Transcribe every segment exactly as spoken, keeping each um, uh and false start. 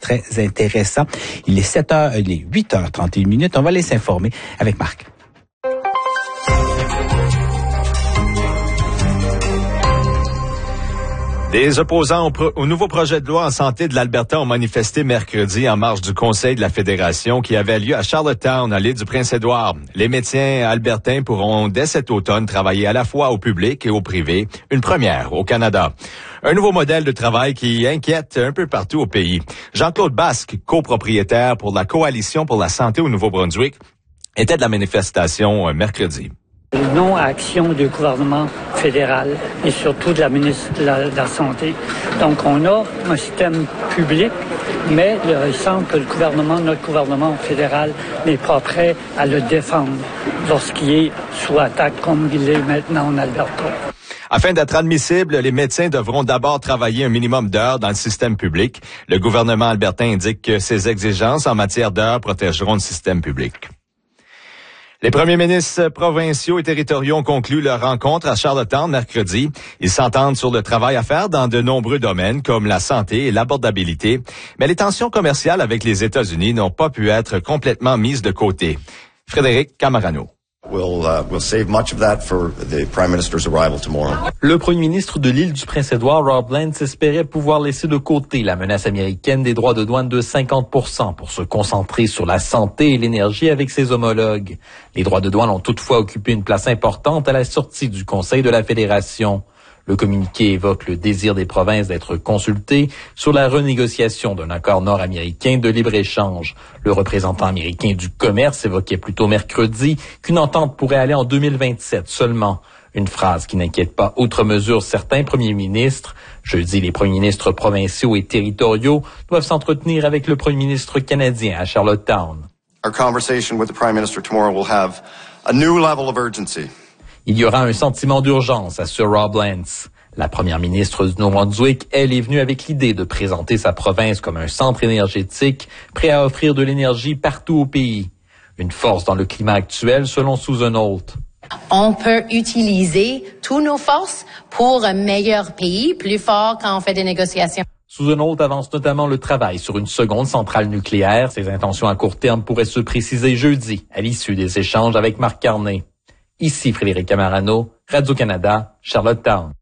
très intéressant. Il est sept heures, il est huit heures trente et une minutes. On va aller s'informer avec Marc. Des opposants au, pro- au nouveau projet de loi en santé de l'Alberta ont manifesté mercredi en marge du Conseil de la Fédération qui avait lieu à Charlottetown, à l'île du Prince-Édouard. Les médecins albertains pourront dès cet automne travailler à la fois au public et au privé, une première au Canada. Un nouveau modèle de travail qui inquiète un peu partout au pays. Jean-Claude Basque, copropriétaire pour la Coalition pour la santé au Nouveau-Brunswick, était de la manifestation euh, mercredi. Non-action du gouvernement fédéral et surtout de la ministre de la, de la Santé. Donc, on a un système public, mais là, il semble que le gouvernement, notre gouvernement fédéral, n'est pas prêt à le défendre lorsqu'il est sous attaque comme il est maintenant en Alberta. Afin d'être admissible, les médecins devront d'abord travailler un minimum d'heures dans le système public. Le gouvernement albertain indique que ces exigences en matière d'heures protégeront le système public. Les premiers ministres provinciaux et territoriaux ont conclu leur rencontre à Charlottetown mercredi. Ils s'entendent sur le travail à faire dans de nombreux domaines comme la santé et l'abordabilité. Mais les tensions commerciales avec les États-Unis n'ont pas pu être complètement mises de côté. Frédéric Camarano. We'll, uh, we'll save much of that for the Prime Minister's arrival tomorrow. Le premier ministre de l'île du Prince-Édouard, Rob Lance, espérait pouvoir laisser de côté la menace américaine des droits de douane de cinquante pour cent pour se concentrer sur la santé et l'énergie avec ses homologues. Les droits de douane ont toutefois occupé une place importante à la sortie du Conseil de la Fédération. Le communiqué évoque le désir des provinces d'être consultées sur la renégociation d'un accord nord-américain de libre-échange. Le représentant américain du commerce évoquait plutôt mercredi qu'une entente pourrait aller en deux mille vingt-sept seulement. Une phrase qui n'inquiète pas outre mesure certains premiers ministres. Jeudi, les premiers ministres provinciaux et territoriaux doivent s'entretenir avec le premier ministre canadien à Charlottetown. Our conversation with the Prime Minister tomorrow will have a new level of urgency. Il y aura un sentiment d'urgence, assure Rob Lance. La première ministre du Nouveau-Brunswick, elle, est venue avec l'idée de présenter sa province comme un centre énergétique prêt à offrir de l'énergie partout au pays. Une force dans le climat actuel, selon Susan Holt. On peut utiliser toutes nos forces pour un meilleur pays, plus fort quand on fait des négociations. Susan Holt avance notamment le travail sur une seconde centrale nucléaire. Ses intentions à court terme pourraient se préciser jeudi, à l'issue des échanges avec Marc Carney. Ici Frédéric Camarano, Radio-Canada, Charlottetown.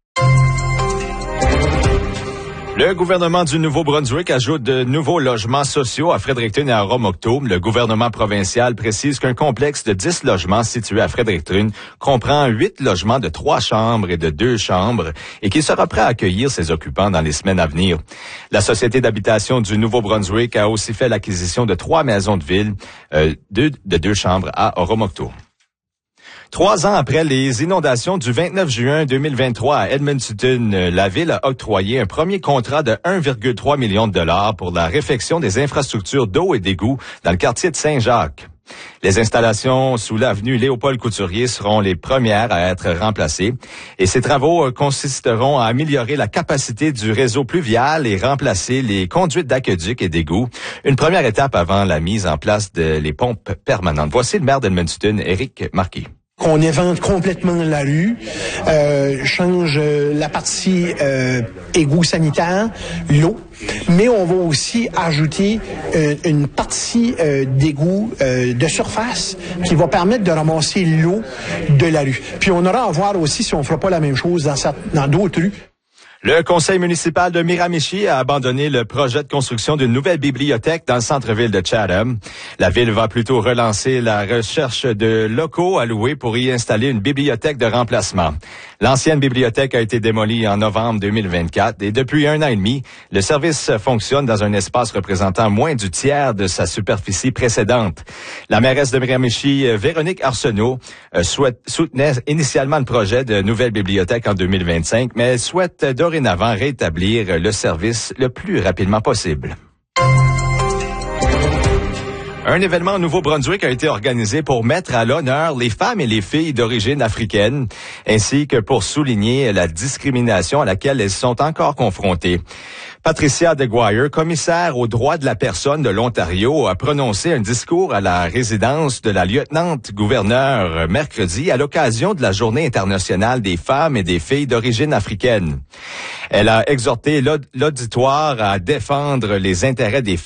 Le gouvernement du Nouveau-Brunswick ajoute de nouveaux logements sociaux à Fredericton et à Oromocto. Le gouvernement provincial précise qu'un complexe de dix logements situé à Fredericton comprend huit logements de trois chambres et de deux chambres et qu'il sera prêt à accueillir ses occupants dans les semaines à venir. La Société d'habitation du Nouveau-Brunswick a aussi fait l'acquisition de trois maisons de ville euh, de, de deux chambres à Oromocto. Trois ans après les inondations du vingt-neuf juin deux mille vingt-trois à Edmonton, la ville a octroyé un premier contrat de un virgule trois million de dollars pour la réfection des infrastructures d'eau et d'égouts dans le quartier de Saint-Jacques. Les installations sous l'avenue Léopold-Couturier seront les premières à être remplacées et ces travaux consisteront à améliorer la capacité du réseau pluvial et remplacer les conduites d'aqueduc et d'égouts. Une première étape avant la mise en place de les pompes permanentes. Voici le maire d'Edmonton, Éric Marquis. On évente complètement la rue, euh, change la partie euh, égout sanitaire, l'eau, mais on va aussi ajouter euh, une partie euh, d'égout euh, de surface qui va permettre de ramasser l'eau de la rue. Puis on aura à voir aussi si on fera pas la même chose dans, cette, dans d'autres rues. Le conseil municipal de Miramichi a abandonné le projet de construction d'une nouvelle bibliothèque dans le centre-ville de Chatham. La ville va plutôt relancer la recherche de locaux à louer pour y installer une bibliothèque de remplacement. L'ancienne bibliothèque a été démolie en novembre deux mille vingt-quatre et depuis un an et demi, le service fonctionne dans un espace représentant moins du tiers de sa superficie précédente. La mairesse de Miramichi, Véronique Arsenault, souhaite, soutenait initialement le projet de nouvelle bibliothèque en deux mille vingt-cinq, mais elle souhaite dorénavant rétablir le service le plus rapidement possible. Un événement au Nouveau-Brunswick a été organisé pour mettre à l'honneur les femmes et les filles d'origine africaine, ainsi que pour souligner la discrimination à laquelle elles sont encore confrontées. Patricia Deguire, commissaire aux droits de la personne de l'Ontario, a prononcé un discours à la résidence de la lieutenant-gouverneure mercredi à l'occasion de la Journée internationale des femmes et des filles d'origine africaine. Elle a exhorté l'auditoire à défendre les intérêts des